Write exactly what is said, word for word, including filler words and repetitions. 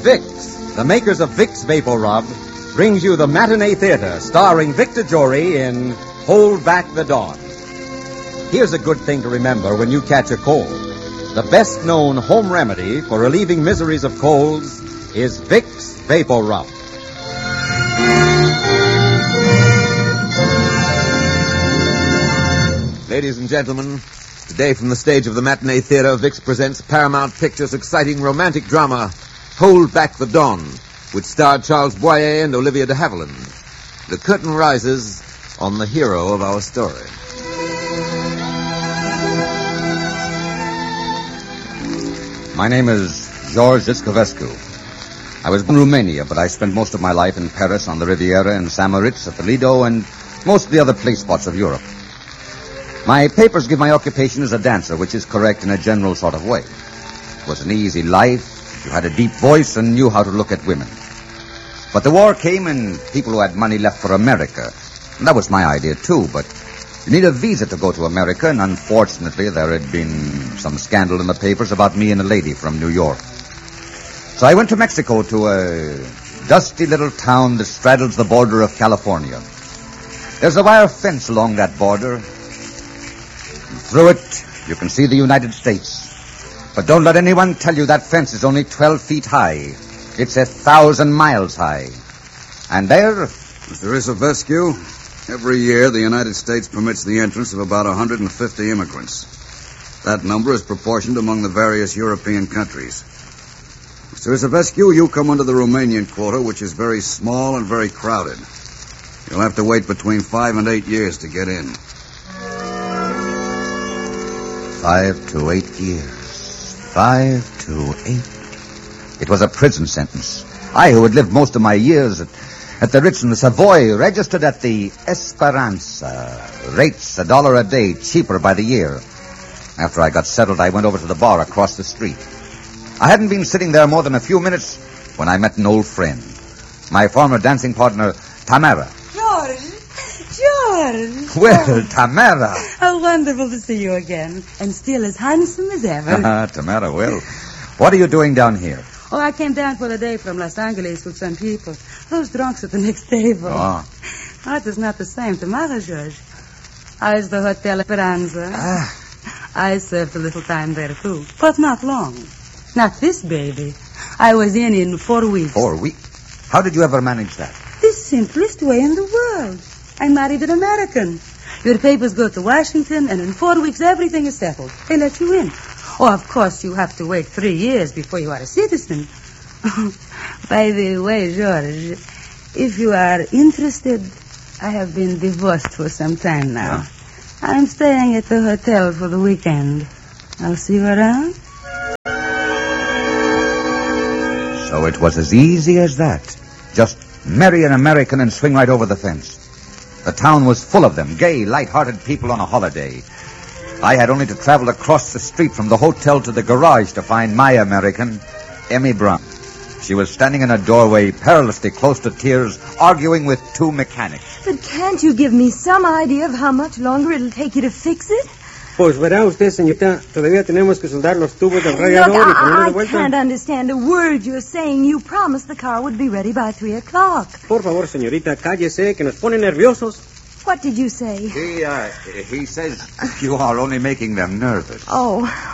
Vicks, the makers of Vicks Vapor Rub, brings you the Matinee Theater, starring Victor Jory in Hold Back the Dawn. Here's a good thing to remember when you catch a cold. The best-known home remedy for relieving miseries of colds is Vicks Vapor Rub. Ladies and gentlemen, today from the stage of the Matinee Theater, Vicks presents Paramount Pictures' exciting romantic drama, Hold Back the Dawn, which starred Charles Boyer and Olivia de Havilland. The curtain rises on the hero of our story. My name is George Iscovescu. I was born in Romania, but I spent most of my life in Paris, on the Riviera, in Saint Moritz, at the Lido, and most of the other place spots of Europe. My papers give my occupation as a dancer, which is correct in a general sort of way. It was an easy life. You had a deep voice and knew how to look at women. But the war came and people who had money left for America. And that was my idea, too, but you need a visa to go to America, and unfortunately there had been some scandal in the papers about me and a lady from New York. So I went to Mexico, to a dusty little town that straddles the border of California. There's a wire fence along that border. Through it, you can see the United States. But don't let anyone tell you that fence is only twelve feet high. It's a thousand miles high. And there... Mister Iscovescu, every year the United States permits the entrance of about one hundred fifty immigrants. That number is proportioned among the various European countries. Mister Iscovescu, you come under the Romanian quota, which is very small and very crowded. You'll have to wait between five and eight years to get in. Five to eight years. Five to eight. It was a prison sentence. I, who had lived most of my years at, at the Ritz in the Savoy, registered at the Esperanza. Rates a dollar a day, cheaper by the year. After I got settled, I went over to the bar across the street. I hadn't been sitting there more than a few minutes when I met an old friend. My former dancing partner, Tamara. George! George! Well, Tamara. How wonderful to see you again. And still as handsome as ever. Tamara, well, what are you doing down here? Oh, I came down for the day from Los Angeles with some people. Those drunks at the next table. Oh. Oh, it is not the same tomorrow, George. I was the Hotel Esperanza. Ah. I served a little time there, too. But not long. Not this baby. I was in in four weeks. Four weeks? How did you ever manage that? The simplest way in the world. I married an American. Your papers go to Washington, and in four weeks everything is settled. They let you in. Oh, of course, you have to wait three years before you are a citizen. By the way, George, if you are interested, I have been divorced for some time now. Yeah. I'm staying at the hotel for the weekend. I'll see you around. So it was as easy as that. Just marry an American and swing right over the fence. The town was full of them, gay, light-hearted people on a holiday. I had only to travel across the street from the hotel to the garage to find my American, Emmy Brown. She was standing in a doorway, perilously close to tears, arguing with two mechanics. But can't you give me some idea of how much longer it'll take you to fix it? Pues verá usted, señorita, todavía tenemos que soldar los tubos del radiador Look, y ponerlo I, de I vuelta. can't understand a word you're saying. You promised the car would be ready by three o'clock. Por favor, señorita, cállese, que nos pone nerviosos. What did you say? He, uh, he says you are only making them nervous. Oh,